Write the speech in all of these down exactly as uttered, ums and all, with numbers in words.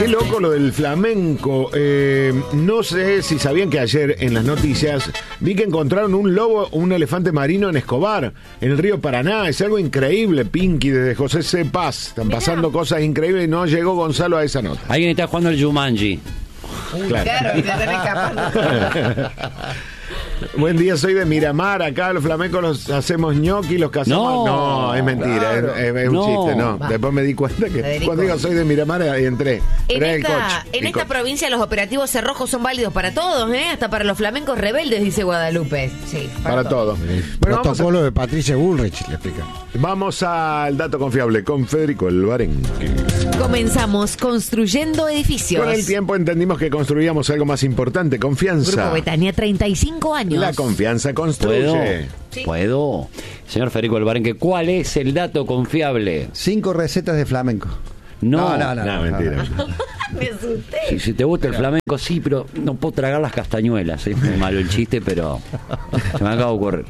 Qué loco lo del flamenco. Eh, no sé si sabían que ayer en las noticias vi que encontraron un lobo, un elefante marino en Escobar, en el río Paraná. Es algo increíble, Pinky, desde José C. Paz. Están Mirá. pasando cosas increíbles y no llegó Gonzalo a esa nota. Alguien está jugando el Jumanji. Claro. Claro, y te están escapando. Buen día, soy de Miramar. Acá los flamencos los hacemos ñoqui, los cazamos. No, No, es mentira, claro. es, es un No. chiste, no. Va. Después me di cuenta que Federico. cuando digo soy de Miramar ahí entré. En Pero es el esta, coche, en el esta coche. provincia los operativos cerrojos son válidos para todos, ¿eh? Hasta para los flamencos rebeldes, dice Guadalupe. Sí, Para todo. Bueno, vamos, a- Protocolo de Patricia Bullrich, le explica. vamos al dato confiable con Federico El Barenque. Comenzamos construyendo edificios. Con el tiempo entendimos que construíamos algo más importante, confianza. Grupo Betania, treinta y cinco años. La confianza ¿Puedo? construye. Sí. ¿Puedo? Señor Federico El Barenque, ¿cuál es el dato confiable? Cinco recetas de flamenco. No, no, no. No, mentira. Me asusté. Si, si te gusta el flamenco, sí, pero no puedo tragar las castañuelas. Es muy malo el chiste, pero se me acaba de ocurrir.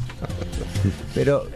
Pero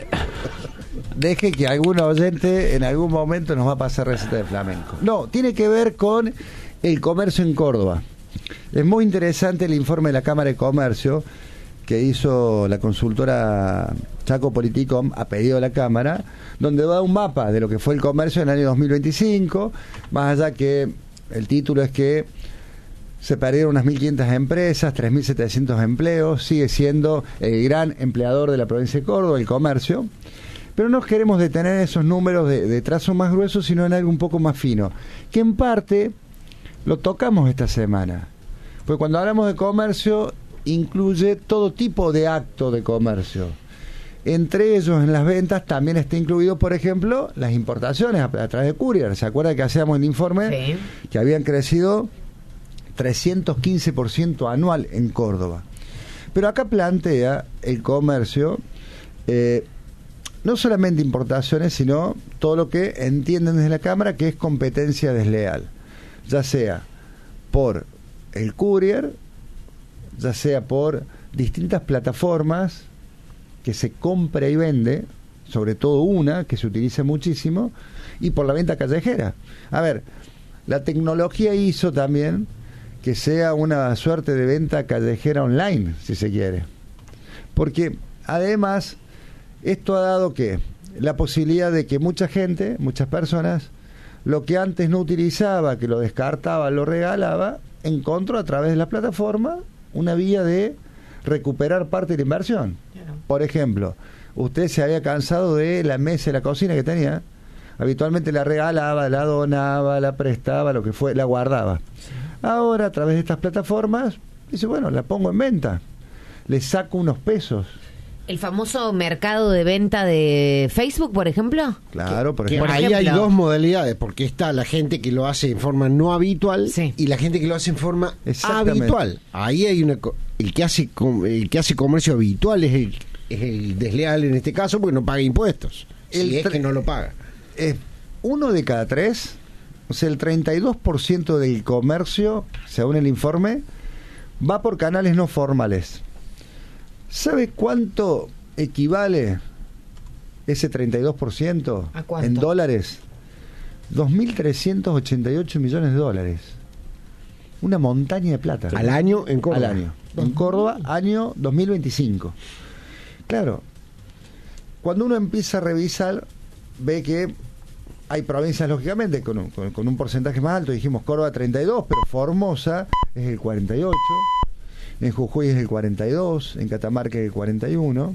deje que algún oyente en algún momento nos va a pasar receta de flamenco. No, tiene que ver con el comercio en Córdoba. Es muy interesante el informe de la Cámara de Comercio que hizo la consultora Chaco Politicom a pedido de la Cámara, donde da un mapa de lo que fue el comercio en el año dos mil veinticinco, más allá que el título es que se perdieron unas mil quinientas empresas, tres mil setecientos empleos, sigue siendo el gran empleador de la provincia de Córdoba, el comercio, pero no queremos detener en esos números de, de trazo más grueso, sino en algo un poco más fino, que en parte lo tocamos esta semana, porque cuando hablamos de comercio incluye todo tipo de acto de comercio. Entre ellos, en las ventas, también está incluido, por ejemplo, las importaciones a, a través de courier. ¿Se acuerda que hacíamos el informe? Sí. Que habían crecido trescientos quince por ciento anual en Córdoba. Pero acá plantea el comercio eh, no solamente importaciones, sino todo lo que entienden desde la Cámara que es competencia desleal, ya sea por el courier, ya sea por distintas plataformas que se compra y vende, sobre todo una que se utiliza muchísimo, y por la venta callejera. A ver, la tecnología hizo también que sea una suerte de venta callejera online, si se quiere. Porque además esto ha dado que la posibilidad de que mucha gente, muchas personas, lo que antes no utilizaba, que lo descartaba, lo regalaba, encontró a través de la plataforma una vía de recuperar parte de la inversión. Claro. Por ejemplo, usted se había cansado de la mesa de la cocina que tenía, habitualmente la regalaba, la donaba, la prestaba, lo que fue, la guardaba. Ahora, a través de estas plataformas, dice, bueno, la pongo en venta, le saco unos pesos. El famoso mercado de venta de Facebook, por ejemplo. Claro, por Que ejemplo. ahí hay ejemplo. dos modalidades, porque está la gente que lo hace en forma no habitual Sí. y la gente que lo hace en forma Exactamente. habitual. Ahí hay una co- el que hace com- el que hace comercio habitual es el, es el desleal en este caso porque no paga impuestos. El Si es tre- que no lo paga. Eh, uno de cada tres, o sea, el treinta y dos por ciento del comercio, según el informe, va por canales no formales. ¿Sabe cuánto equivale ese treinta y dos por ciento ¿A cuánto? en dólares? dos mil trescientos ochenta y ocho millones de dólares. Una montaña de plata. Al año en Córdoba. Al año. En Córdoba, año dos mil veinticinco. Claro, cuando uno empieza a revisar, ve que hay provincias, lógicamente, con un, con, con un porcentaje más alto. Dijimos Córdoba treinta y dos, pero Formosa es el cuarenta y ocho, en Jujuy es el cuarenta y dos, en Catamarca es el cuarenta y uno.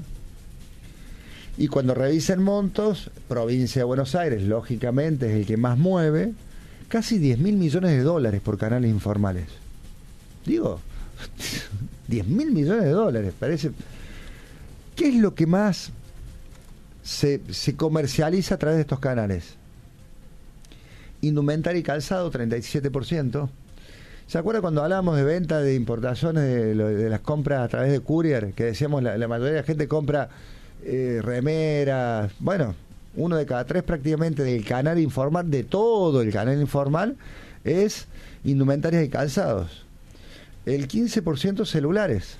Y cuando revisen montos, provincia de Buenos Aires, lógicamente, es el que más mueve, casi diez mil millones de dólares por canales informales. Digo, diez mil millones de dólares, parece. ¿Qué es lo que más se, se comercializa a través de estos canales? Indumentaria y calzado, treinta y siete por ciento. ¿Se acuerda cuando hablábamos de venta de importaciones, de, lo- de las compras a través de courier? Que decíamos la, la mayoría de la gente compra eh, remeras. Bueno, uno de cada tres prácticamente del canal informal, de todo el canal informal, es indumentarias y calzados. El quince por ciento celulares.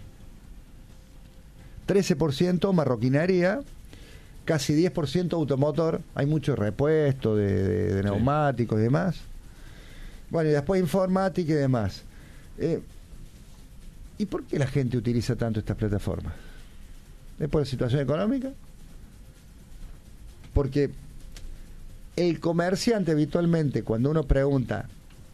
trece por ciento marroquinería, casi diez por ciento automotor, hay mucho repuesto de, de, de neumáticos y demás, Bueno, y después informática y demás. Eh, ¿Y por qué la gente utiliza tanto estas plataformas? ¿Es por la situación económica? Porque el comerciante habitualmente, cuando uno pregunta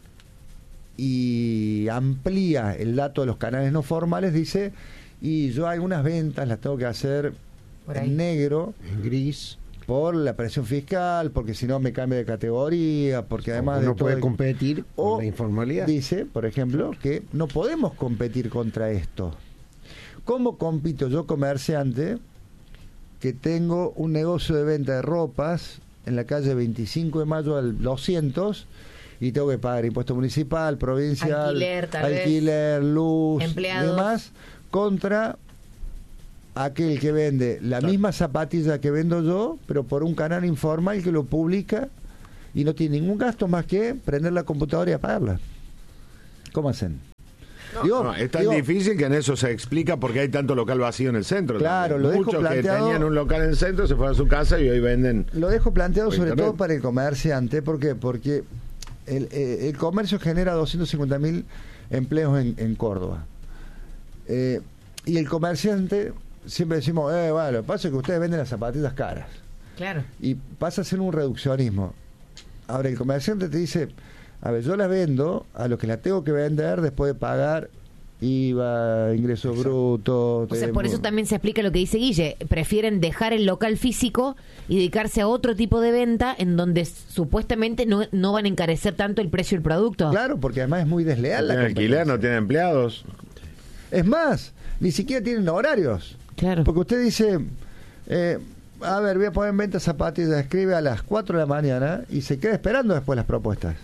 y amplía el dato de los canales no formales, dice, y yo algunas ventas las tengo que hacer en negro, en gris, por la presión fiscal, porque si no me cambia de categoría, porque además de no todo puede el- competir o con la informalidad. dice, por ejemplo, que no podemos competir contra esto. ¿Cómo compito yo, comerciante, que tengo un negocio de venta de ropas en la calle veinticinco de mayo al doscientos y tengo que pagar impuesto municipal, provincial, Alquiler, tal vez. alquiler, luz, Empleados. demás, contra aquel que vende la misma zapatilla que vendo yo, pero por un canal informal que lo publica y no tiene ningún gasto más que prender la computadora y apagarla? ¿Cómo hacen? Digo, No, es tan digo, difícil que en eso se explica por qué hay tanto local vacío en el centro. Claro, también. lo dejo Muchos que planteado- tenían un local en el centro se fueron a su casa y hoy venden. Lo dejo planteado Por sobre internet. todo para el comerciante. ¿Por qué? Porque el, eh, el comercio genera doscientos cincuenta mil empleos en, en Córdoba. Eh, y el comerciante, siempre decimos, eh, bueno, lo que pasa es que ustedes venden las zapatillas caras. Claro. Y pasa a ser un reduccionismo. Ahora, el comerciante te dice, a ver, yo las vendo a los que las tengo que vender después de pagar I V A, ingreso bruto. O sea, por eso también se explica lo que dice Guille. Prefieren dejar el local físico y dedicarse a otro tipo de venta en donde supuestamente no, no van a encarecer tanto el precio del producto. Claro, porque además es muy No desleal la tienen alquiler, competencia. no tienen empleados. Es más, ni siquiera tienen horarios. Claro. Porque usted dice, eh, a ver, voy a poner en venta zapatillas, escribe a las cuatro de la mañana y se queda esperando después las propuestas.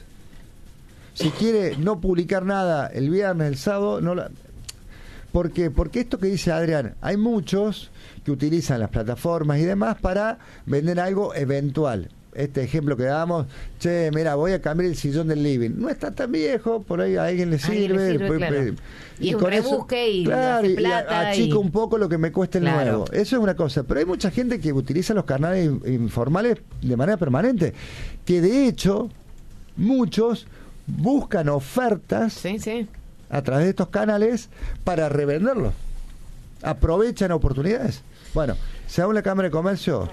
Si quiere no publicar nada el viernes, el sábado, no la... ¿Por qué? Porque esto que dice Adrián, hay muchos que utilizan las plataformas y demás para vender algo eventual. Este ejemplo que damos, che, mira, voy a cambiar el sillón del living. No está tan viejo, por ahí a alguien le A alguien le sirve. sirve, pues, claro. pues, Y es un con eso- rebusque y claro, hace y- y plata a- achica y- un poco lo que me cuesta el Claro. nuevo. Eso es una cosa. Pero hay mucha gente que utiliza los canales in- informales de manera permanente. Que de hecho, muchos buscan ofertas Sí, sí. a través de estos canales para revenderlos. Aprovechan oportunidades. Bueno, según la Cámara de Comercio,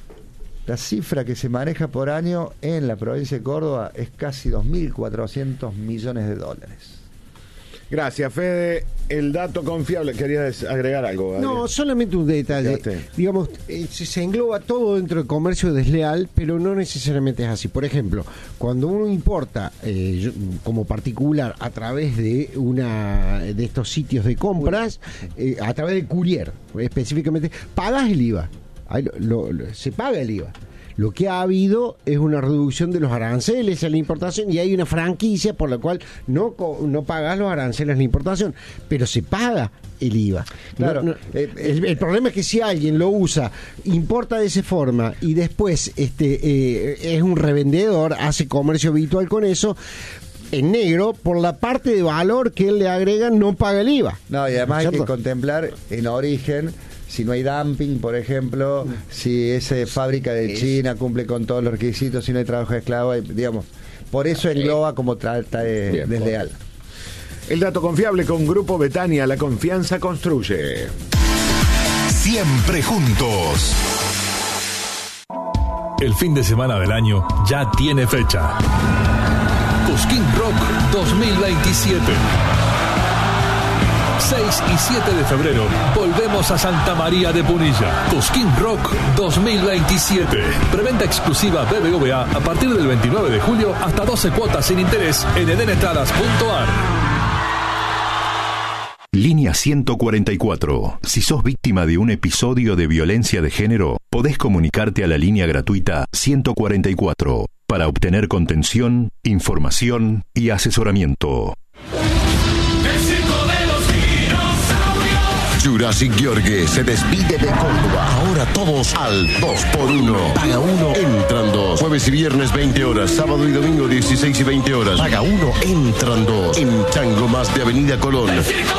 la cifra que se maneja por año en la provincia de Córdoba es casi dos mil cuatrocientos millones de dólares. Gracias, Fede. El dato confiable. ¿Querías agregar algo? Adrián? No, solamente un detalle. Fíjate. Digamos, eh, se, se engloba todo dentro del comercio desleal, pero no necesariamente es así. Por ejemplo, cuando uno importa eh, yo, como particular a través de una de estos sitios de compras, eh, a través de courier, específicamente, pagas el I V A. Ahí lo- lo- lo- se paga el I V A. Lo que ha habido es una reducción de los aranceles a la importación y hay una franquicia por la cual no, co- no pagas los aranceles a la importación, pero se paga el I V A. Claro. No- no- eh, el, el problema es que si alguien lo usa, importa de esa forma y después este eh, es un revendedor, hace comercio habitual con eso, en negro, por la parte de valor que él le agrega, no paga el I V A. No, y además hay que ¿Cierto? contemplar en origen si no hay dumping, por ejemplo, si esa fábrica de China cumple con todos los requisitos, si no hay trabajo de esclavo, hay- digamos, por eso engloba como trata de Bien, desleal. El dato confiable con Grupo Betania. La confianza construye. Siempre juntos. El fin de semana del año ya tiene fecha. Cosquín Rock dos mil veintisiete. seis y siete de febrero volvemos a Santa María de Punilla. Cosquín Rock dos mil veintisiete. Preventa exclusiva B B V A a partir del veintinueve de julio hasta doce cuotas sin interés en edenentradas punto a r. Línea ciento cuarenta y cuatro. Si sos víctima de un episodio de violencia de género, podés comunicarte a la línea gratuita ciento cuarenta y cuatro para obtener contención, información y asesoramiento. Jurassic Gheorghe se despide de Córdoba. Ahora todos al dos por uno. Paga uno, entran dos. Jueves y viernes veinte horas. Sábado y domingo dieciséis y veinte horas. Paga uno, entran dos. En Chango Más de Avenida Colón.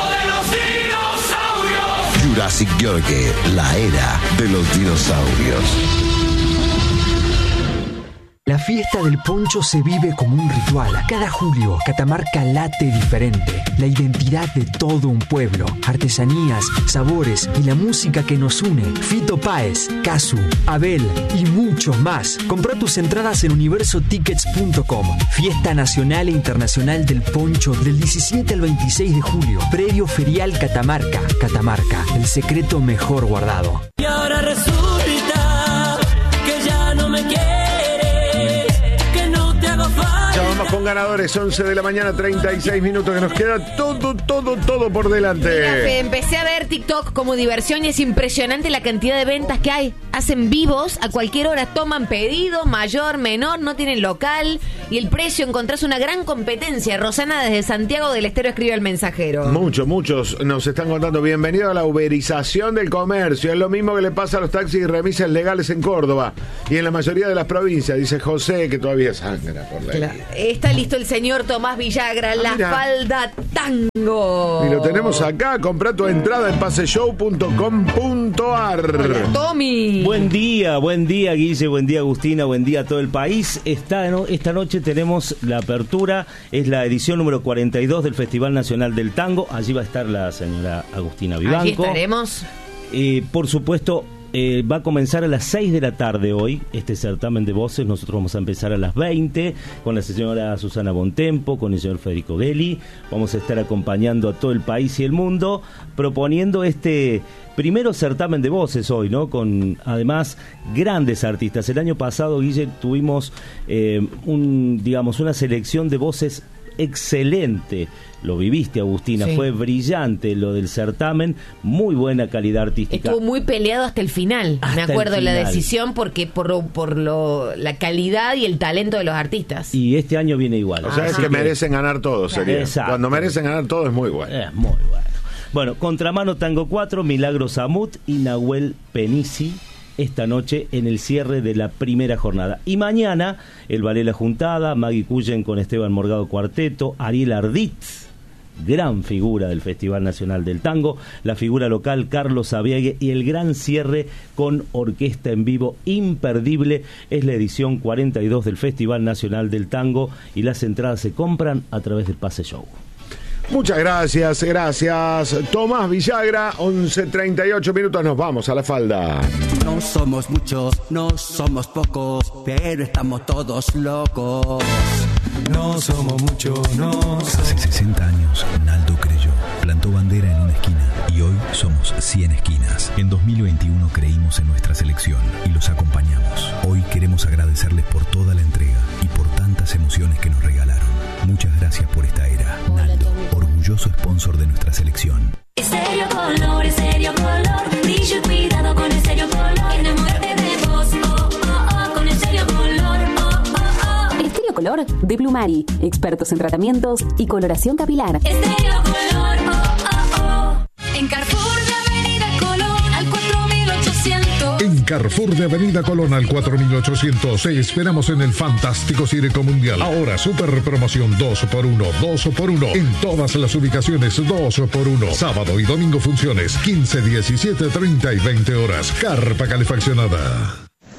Jurassic Gheorghe, la era de los dinosaurios. La fiesta del poncho se vive como un ritual. Cada julio, Catamarca late diferente. La identidad de todo un pueblo, artesanías, sabores y la música que nos une. Fito Páez, Casu, Abel y muchos más. Compra tus entradas en universo tickets punto com. Fiesta nacional e internacional del poncho del diecisiete al veintiséis de julio. Predio Ferial Catamarca. Catamarca, el secreto mejor guardado. Y ahora resulta que ya no me quieres. Ya vamos con ganadores, once de la mañana, treinta y seis minutos, que nos queda todo, todo, todo por delante. Mira, empecé a ver TikTok como diversión y es impresionante la cantidad de ventas que hay. Hacen vivos a cualquier hora, toman pedido, mayor, menor, no tienen local y el precio, encontrás una gran competencia. Rosana desde Santiago del Estero escribe al mensajero. Muchos, muchos nos están contando, bienvenido a la uberización del comercio. Es lo mismo que le pasa a los taxis y remisas legales en Córdoba y en la mayoría de las provincias, dice José, que todavía sangra por la Claro. Está listo el señor Tomás Villagra, la mira. falda tango. Y lo tenemos acá, comprá tu entrada en paseshow punto com punto ar. Hola, Tommy. Buen día, buen día Guille, buen día Agustina, buen día a todo el país. Esta, no, esta noche tenemos la apertura, es la edición número cuarenta y dos del Festival Nacional del Tango. Allí va a estar la señora Agustina Vivanco. Allí estaremos. Eh, por supuesto, Eh, va a comenzar a las seis de la tarde hoy este certamen de voces. Nosotros vamos a empezar a las veinte con la señora Susana Bontempo, con el señor Federico Gelli. Vamos a estar acompañando a todo el país y el mundo proponiendo este primero certamen de voces hoy, ¿no? Con además grandes artistas. El año pasado, Guille, tuvimos eh, un, digamos, una selección de voces excelente. Lo viviste, Agustina, sí. Fue brillante lo del certamen, muy buena calidad artística. Estuvo muy peleado hasta el final, hasta me acuerdo de la final. decisión, porque por, lo, por lo, la calidad y el talento de los artistas. Y este año viene igual. O sea, es que, que merecen ganar todo, sería. Exacto. Cuando merecen ganar todo es muy bueno. Es muy bueno. Bueno, Contramano Tango cuatro, Milagros Amut y Nahuel Penisi esta noche en el cierre de la primera jornada. Y mañana, el Ballet La Juntada, Maggie Cullen con Esteban Morgado Cuarteto, Ariel Arditz, gran figura del Festival Nacional del Tango, la figura local Carlos Abiegue y el gran cierre con orquesta en vivo imperdible. Es la edición cuarenta y dos del Festival Nacional del Tango y las entradas se compran a través del Pase Show. Muchas gracias, gracias. Tomás Villagra, once treinta y ocho minutos, nos vamos a la falda. No somos muchos, no somos pocos, pero estamos todos locos. No somos muchos, no. Hace sesenta años, Naldo creyó, plantó bandera en una esquina y hoy somos cien esquinas. En dos mil veintiuno creímos en nuestra selección y los acompañamos. Hoy queremos agradecerles por toda la entrega y por tantas emociones que nos regalaron. Muchas gracias por esta era. Naldo, orgulloso sponsor de nuestra selección. Estéreo Color, Estéreo Color, brillo y cuidado con Estéreo Color. Enamórate de vos, oh, oh, oh, con Estéreo Color, oh, oh, oh. Estéreo Color de Plumari, expertos en tratamientos y coloración capilar. Estéreo Color, oh, oh, oh. En Carrefour de Avenida Colón al cuatro mil ochocientos. En Carrefour de Avenida Colón al cuatro mil ochocientos te esperamos en el fantástico Circo Mundial. Ahora super promoción dos por uno, dos por uno. En todas las ubicaciones dos por uno. Sábado y domingo funciones quince, diecisiete, treinta y veinte horas. Carpa calefaccionada.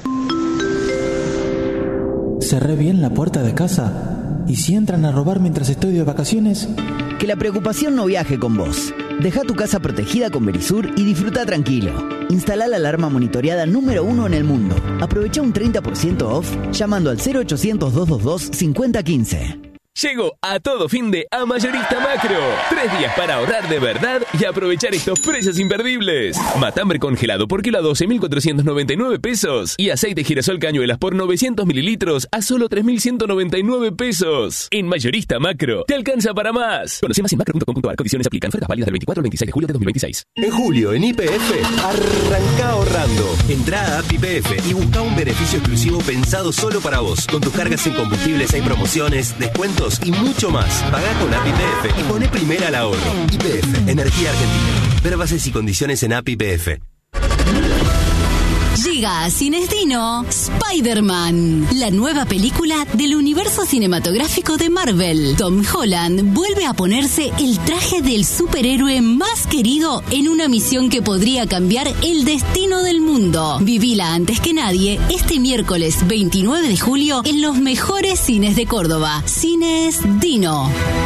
Cerré bien la puerta de casa. ¿Y si entran a robar mientras estoy de vacaciones? Que la preocupación no viaje con vos. Deja tu casa protegida con Verisur y disfruta tranquilo. Instala la alarma monitoreada número uno en el mundo. Aprovecha un treinta por ciento off llamando al cero ochocientos, doscientos veintidós, cincuenta quince. Llegó a todo fin de a Mayorista Macro. Tres días para ahorrar de verdad y aprovechar estos precios imperdibles. Matambre congelado por kilo a doce mil cuatrocientos noventa y nueve pesos. Y aceite girasol cañuelas por novecientos mililitros a solo tres mil ciento noventa y nueve pesos. En Mayorista Macro, te alcanza para más. Conoce más en macro punto com punto ar. Condiciones aplican. Ofertas válidas del veinticuatro al veintiséis de julio de dos mil veintiséis. En julio, en Y P F, arranca ahorrando. Entrá a App Y P F y busca un beneficio exclusivo pensado solo para vos. Con tus cargas en combustibles hay promociones, descuentos y mucho más. Pagá con App Y P F y poné primera al ahorro. Y P F, Energía Argentina. Ver bases y condiciones en App Y P F. Llega a Cines Dino Spider-Man, la nueva película del universo cinematográfico de Marvel. Tom Holland vuelve a ponerse el traje del superhéroe más querido en una misión que podría cambiar el destino del mundo. Vivila antes que nadie este miércoles veintinueve de julio en los mejores cines de Córdoba. Cines Dino.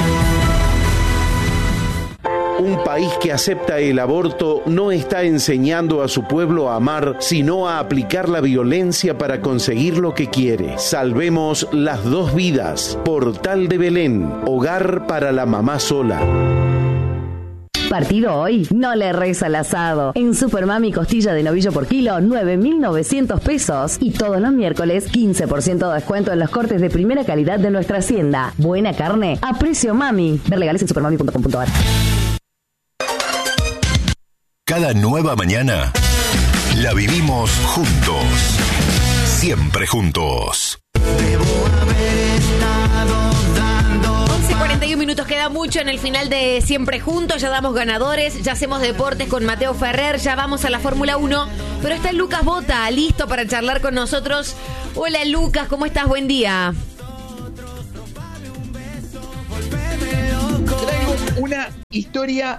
Un país que acepta el aborto no está enseñando a su pueblo a amar, sino a aplicar la violencia para conseguir lo que quiere. Salvemos las dos vidas. Portal de Belén, hogar para la mamá sola. Partido hoy, no le reza al asado. En Supermami costilla de novillo por kilo, nueve mil novecientos pesos. Y todos los miércoles, quince por ciento de descuento en los cortes de primera calidad de nuestra hacienda. Buena carne a precio mami. Ver legales en supermami punto com punto a r. Cada nueva mañana la vivimos juntos. Siempre juntos. once cuarenta y uno minutos, queda mucho en el final de Siempre Juntos. Ya damos ganadores, ya hacemos deportes con Mateo Ferrer, ya vamos a la Fórmula uno. Pero está Lucas Bota, listo para charlar con nosotros. Hola Lucas, ¿cómo estás? Buen día. Traigo una historia.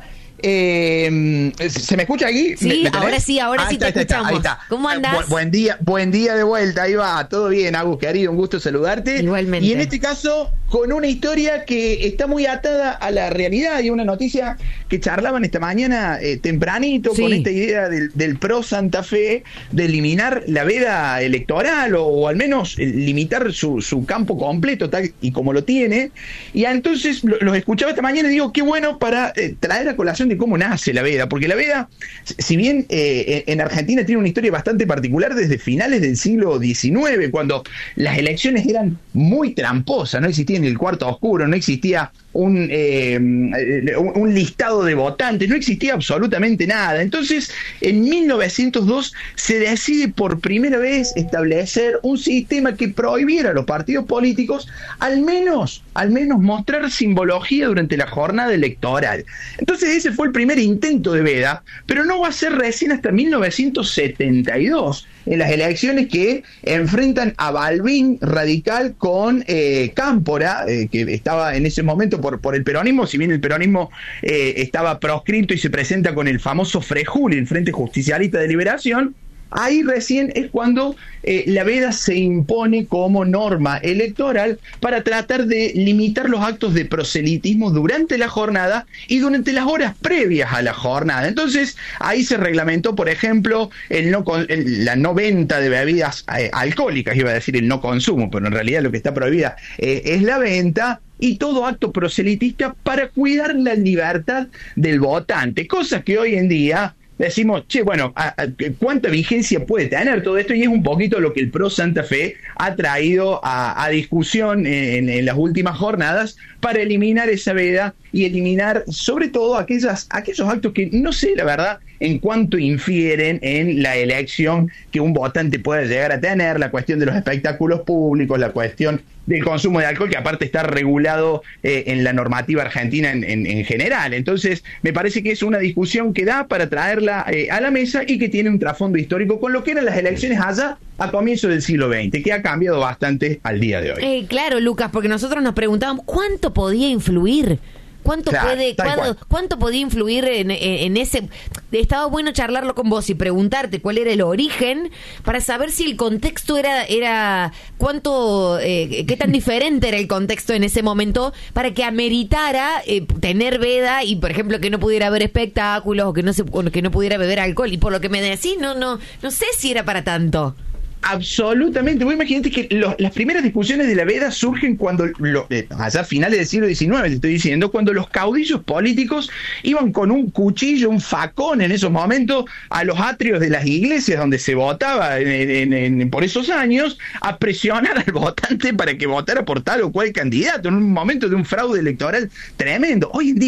Eh, ¿Se me escucha aquí? Sí, ¿Me, me ahora sí, ahora ah, sí está, te está, escuchamos. ahí está. ¿Cómo andás? Bu- buen día, buen día de vuelta, ahí va, todo bien, Agus, querido, un gusto saludarte. Igualmente. Y en este caso, con una historia que está muy atada a la realidad y una noticia que charlaban esta mañana eh, tempranito, sí, con esta idea del, del Pro Santa Fe de eliminar la veda electoral o, o al menos eh, limitar su, su campo completo tal y como lo tiene. Y entonces lo, los escuchaba esta mañana y digo, qué bueno para eh, traer a colación de cómo nace la veda, porque la veda, si bien eh, en Argentina tiene una historia bastante particular desde finales del siglo diecinueve, cuando las elecciones eran muy tramposas, no existía ni el cuarto oscuro, no existía un, eh, un, un listado de votantes, no existía absolutamente nada. Entonces, en mil novecientos dos se decide por primera vez establecer un sistema que prohibiera a los partidos políticos al menos, al menos mostrar simbología durante la jornada electoral. Entonces ese fue el primer intento de veda, pero no va a ser recién hasta mil novecientos setenta y dos, en las elecciones que enfrentan a Balbín radical con eh, Cámpora, eh, que estaba en ese momento por, por el peronismo, si bien el peronismo eh, estaba proscripto y se presenta con el famoso Frejul, el Frente Justicialista de Liberación. Ahí recién es cuando eh, la veda se impone como norma electoral para tratar de limitar los actos de proselitismo durante la jornada y durante las horas previas a la jornada. Entonces ahí se reglamentó, por ejemplo, el no con, el, la no venta de bebidas eh, alcohólicas, iba a decir el no consumo, pero en realidad lo que está prohibida eh, es la venta, y todo acto proselitista para cuidar la libertad del votante, cosas que hoy en día decimos, che, bueno, a, a, ¿cuánta vigencia puede tener todo esto? Y es un poquito lo que el Pro Santa Fe ha traído a, a discusión en, en las últimas jornadas para eliminar esa veda y eliminar sobre todo aquellas, aquellos actos que no sé, la verdad, en cuanto infieren en la elección que un votante puede llegar a tener, la cuestión de los espectáculos públicos, la cuestión del consumo de alcohol, que aparte está regulado eh, en la normativa argentina en, en, en general. Entonces, me parece que es una discusión que da para traerla eh, a la mesa y que tiene un trasfondo histórico con lo que eran las elecciones allá a comienzos del siglo veinte, que ha cambiado bastante al día de hoy. Eh, claro, Lucas, porque nosotros nos preguntábamos ¿cuánto podía influir? ¿Cuánto Claro, puede, tal cuándo- cual. cuánto podía influir en, en- en ese? Estaba bueno charlarlo con vos y preguntarte cuál era el origen para saber si el contexto era, era cuánto, eh, qué tan diferente era el contexto en ese momento para que ameritara eh, tener veda y, por ejemplo, que no pudiera haber espectáculos o que no se, o que no pudiera beber alcohol. Y por lo que me decís, no, no, no sé si era para tanto. Absolutamente. Vos imaginate que los- las primeras discusiones de la veda surgen cuando, lo, eh, allá a finales del siglo diecinueve, te estoy diciendo, cuando los caudillos políticos iban con un cuchillo, un facón en esos momentos, a los atrios de las iglesias donde se votaba en- en- en- por esos años, a presionar al votante para que votara por tal o cual candidato, en un momento de un fraude electoral tremendo. Hoy en día,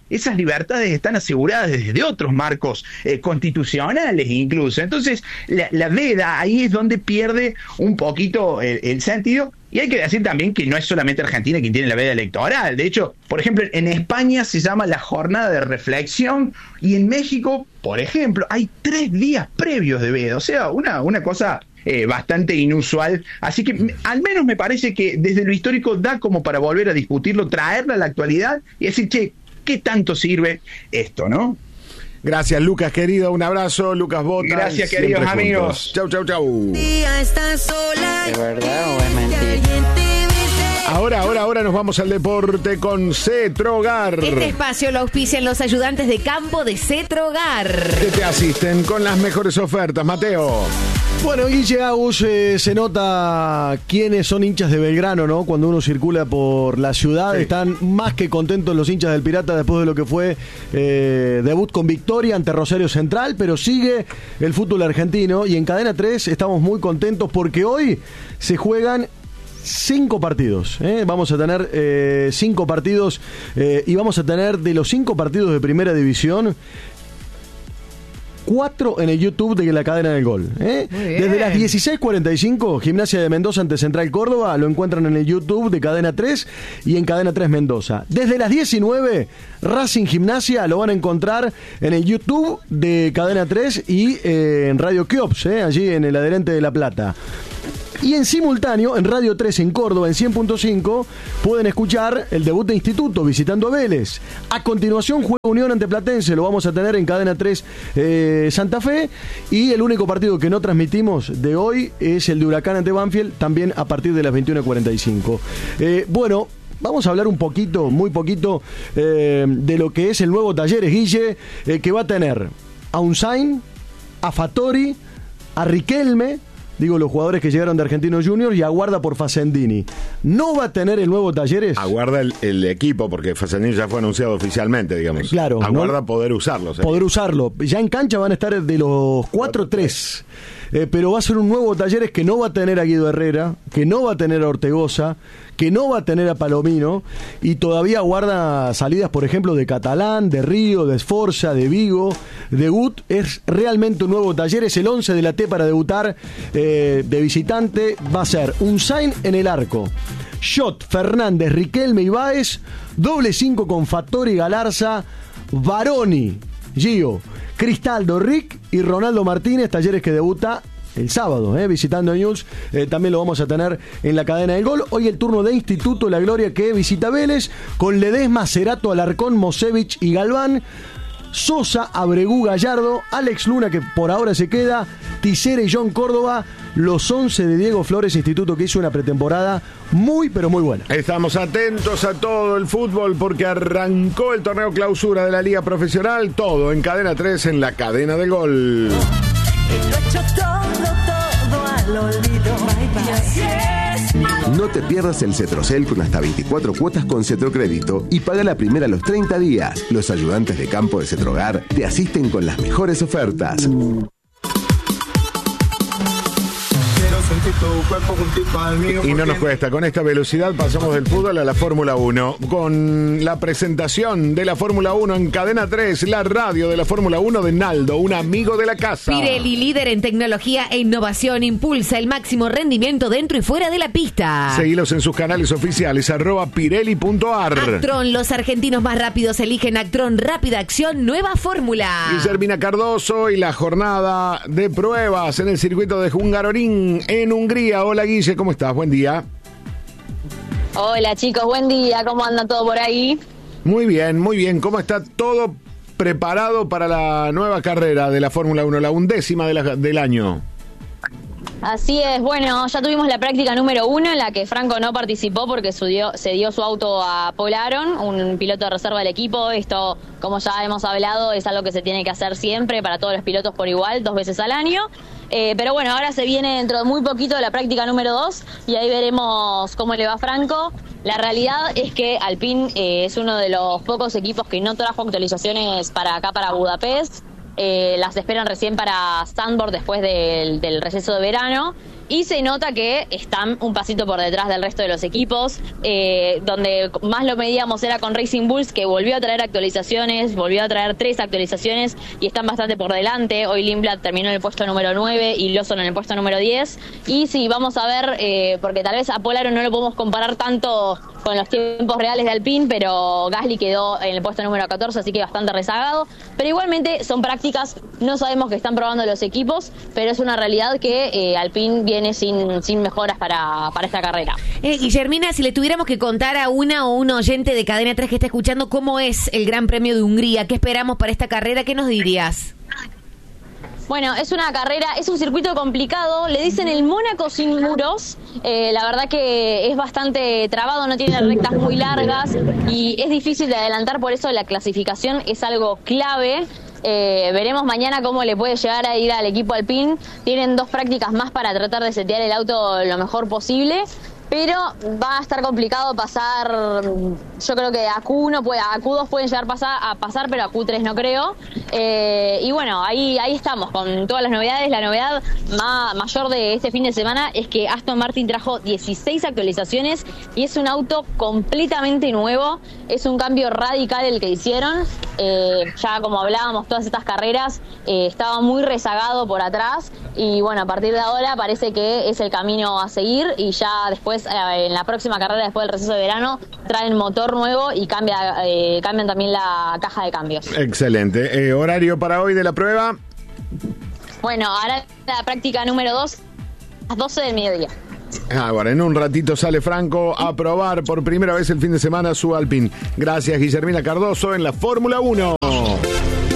esas libertades están aseguradas desde otros marcos eh, constitucionales incluso. Entonces, la, la veda ahí es donde pierde un poquito el, el sentido. Y hay que decir también que no es solamente Argentina quien tiene la veda electoral. De hecho, por ejemplo, en España se llama la jornada de reflexión y en México, por ejemplo, hay tres días previos de veda. O sea, una, una cosa eh, bastante inusual. Así que m- al menos me parece que desde lo histórico da como para volver a discutirlo, traerlo a la actualidad y decir, che, ¿qué tanto sirve esto, no? Gracias, Lucas, querido. Un abrazo, Lucas Bota. Gracias, queridos amigos. Chau, chau, chau. ¿Estás sola? ¿De verdad o es mentira? Ahora, ahora, ahora nos vamos al deporte con Cetrogar. Este espacio lo auspician los ayudantes de campo de Cetrogar. Que te asisten con las mejores ofertas, Mateo. Bueno, Guille Agus, eh, se nota quiénes son hinchas de Belgrano, ¿no? Cuando uno circula por la ciudad, sí. Están más que contentos los hinchas del Pirata después de lo que fue eh, debut con victoria ante Rosario Central, pero sigue el fútbol argentino y en Cadena tres estamos muy contentos porque hoy se juegan cinco partidos, ¿eh? Vamos a tener eh, cinco partidos eh, y vamos a tener de los cinco partidos de primera división cuatro en el YouTube de la cadena del gol, ¿eh? Desde las dieciséis cuarenta y cinco, Gimnasia de Mendoza ante Central Córdoba, lo encuentran en el YouTube de Cadena tres y en Cadena tres Mendoza. Desde las diecinueve, Racing Gimnasia lo van a encontrar en el YouTube de Cadena tres y eh, en Radio Kiops, ¿eh? Allí en el adherente de La Plata. Y en simultáneo, en Radio tres en Córdoba, en cien punto cinco, pueden escuchar el debut de Instituto visitando a Vélez. A continuación, juega Unión ante Platense, lo vamos a tener en Cadena tres eh, Santa Fe. Y el único partido que no transmitimos de hoy es el de Huracán ante Banfield, también a partir de las veintiuna cuarenta y cinco. Eh, bueno... Vamos a hablar un poquito, muy poquito, eh, de lo que es el nuevo Talleres, Guille, eh, que va a tener a Unzain, a Fattori, a Riquelme, digo los jugadores que llegaron de Argentinos Juniors, y aguarda por Facendini. ¿No va a tener el nuevo Talleres? Aguarda el, el equipo, porque Facendini ya fue anunciado oficialmente, digamos. Claro. Aguarda ¿no? poder usarlo. ¿sí? Poder usarlo. Ya en cancha van a estar de los cuatro tres. Eh, pero va a ser un nuevo Talleres que no va a tener a Guido Herrera, que no va a tener a Ortegoza, que no va a tener a Palomino, y todavía guarda salidas, por ejemplo, de Catalán, de Río, de Sforza, de Vigo, de Gut. Es realmente un nuevo Talleres. El once de la T para debutar eh, de visitante va a ser Unzain en el arco, Schott, Fernández, Riquelme y Báez, doble cinco con Fattori, Galarza, Baroni, Gio, Cristaldo, Rick y Ronaldo Martínez. Talleres que debuta el sábado, eh, visitando News. Eh, también lo vamos a tener en la cadena del gol. Hoy el turno de Instituto La Gloria, que visita Vélez, con Ledesma, Cerato, Alarcón, Mosevich y Galván. Sosa, Abregú, Gallardo, Alex Luna, que por ahora se queda, Tisera y John Córdoba, los once de Diego Flores, Instituto que hizo una pretemporada muy, pero muy buena. Estamos atentos a todo el fútbol porque arrancó el torneo clausura de la Liga Profesional, todo en Cadena tres, en la cadena del gol. No te pierdas el Cetrocel con hasta veinticuatro cuotas con Cetrocrédito y paga la primera a los treinta días. Los ayudantes de campo de Cetrogar te asisten con las mejores ofertas. Y no nos cuesta, con esta velocidad pasamos del fútbol a la Fórmula uno, con la presentación de la Fórmula uno en Cadena tres, la radio de la Fórmula uno de Naldo, un amigo de la casa. Pirelli, líder en tecnología e innovación, impulsa el máximo rendimiento dentro y fuera de la pista. Seguilos en sus canales oficiales, arroba pirelli punto ar. Actron, los argentinos más rápidos eligen Actron, rápida acción, nueva fórmula. Guillermina Cardoso y la jornada de pruebas en el circuito de Hungaroring en Hungría. Hola Guille, ¿cómo estás? Buen día. Hola chicos, buen día, ¿cómo anda todo por ahí? Muy bien, muy bien. ¿Cómo está todo preparado para la nueva carrera de la Fórmula uno, la undécima de la, del año? Así es, bueno, ya tuvimos la práctica número uno en la que Franco no participó porque subió, se dio su auto a Paul Aron, un piloto de reserva del equipo. Esto, como ya hemos hablado, es algo que se tiene que hacer siempre para todos los pilotos por igual, dos veces al año. Eh, pero bueno, ahora se viene dentro de muy poquito la práctica número dos y ahí veremos cómo le va a Franco. La realidad es que Alpine eh, es uno de los pocos equipos que no trajo actualizaciones para acá, para Budapest. Eh, las esperan recién para Zandvoort después del, del receso de verano. y se nota que están un pasito por detrás del resto de los equipos. Eh, donde más lo medíamos era con Racing Bulls, que volvió a traer actualizaciones, volvió a traer tres actualizaciones y están bastante por delante. Hoy Lindblad terminó en el puesto número nueve y Lawson en el puesto número diez. Y sí, vamos a ver, eh, porque tal vez a Polaron no lo podemos comparar tanto con los tiempos reales de Alpine, pero Gasly quedó en el puesto número catorce, así que bastante rezagado. Pero igualmente son prácticas, no sabemos qué están probando los equipos, pero es una realidad que eh, Alpine viene sin, sin mejoras para, para esta carrera. Eh, Guillermina, si le tuviéramos que contar a una o un oyente de Cadena tres que está escuchando cómo es el Gran Premio de Hungría, qué esperamos para esta carrera, ¿qué nos dirías? Bueno, es una carrera, es un circuito complicado, le dicen el Mónaco sin muros, eh, la verdad que es bastante trabado, no tiene rectas muy largas y es difícil de adelantar, por eso la clasificación es algo clave. Eh, veremos mañana cómo le puede llegar a ir al equipo Alpine. Tienen dos prácticas más para tratar de setear el auto lo mejor posible, pero va a estar complicado pasar. Yo creo que a Q uno, puede, a Q dos pueden llegar pasar, a pasar, pero a Q tres no creo. Eh, y bueno, ahí ahí estamos con todas las novedades. La novedad ma, mayor de este fin de semana es que Aston Martin trajo dieciséis actualizaciones y es un auto completamente nuevo. Es un cambio radical el que hicieron. Eh, ya como hablábamos, todas estas carreras eh, estaba muy rezagado por atrás y bueno, a partir de ahora parece que es el camino a seguir y ya después eh, en la próxima carrera después del receso de verano traen motor nuevo y cambia, eh, cambian también la caja de cambios. Excelente. Eh, horario para hoy de la prueba. Bueno, ahora la práctica número dos a las doce del mediodía. Ah, bueno, en un ratito sale Franco a probar por primera vez el fin de semana su Alpine. Gracias, Guillermina Cardoso en la Fórmula uno.